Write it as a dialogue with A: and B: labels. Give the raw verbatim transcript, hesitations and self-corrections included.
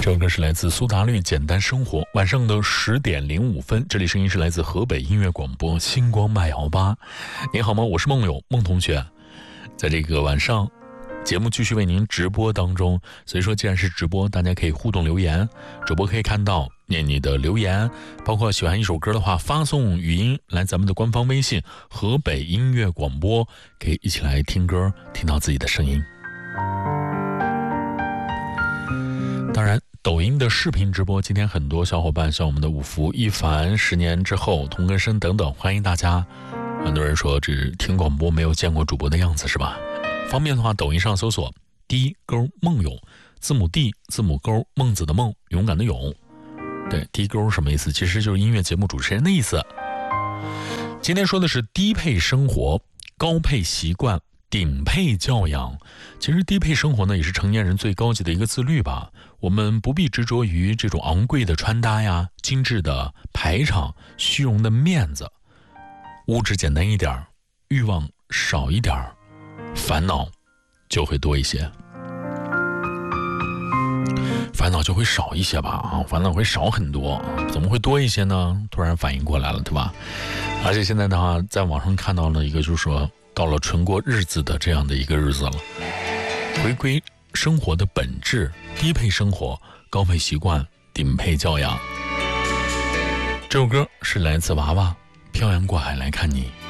A: 这首歌是来自苏打绿《简单生活》。晚上的十点零五分，这里声音是来自河北音乐广播星光麦摇吧。你好吗？我是梦友，梦同学。在这个晚上，节目继续为您直播当中，所以说既然是直播，大家可以互动留言，主播可以看到念你的留言，包括喜欢一首歌的话，发送语音来咱们的官方微信河北音乐广播，可以一起来听歌，听到自己的声音。当然抖音的视频直播，今天很多小伙伴像我们的五福一凡、十年之后、童根生等等，欢迎大家。很多人说这听广播没有见过主播的样子是吧？方便的话，抖音上搜索 D 勾梦勇，字母 D 字母勾孟子的孟，勇敢的勇。对， D 勾什么意思？其实就是音乐节目主持人的意思。今天说的是低配生活、高配习惯、顶配教养。其实低配生活呢，也是成年人最高级的一个自律吧。我们不必执着于这种昂贵的穿搭呀、精致的排场、虚荣的面子，物质简单一点，欲望少一点，烦恼就会多一些。烦恼就会少一些吧啊，烦恼会少很多，怎么会多一些呢？突然反应过来了，对吧？而且现在的话，在网上看到了一个，就是说到了纯过日子的这样的一个日子了，回归生活的本质，低配生活、高配习惯、顶配教养。这首歌是来自娃娃，漂洋过海来看你。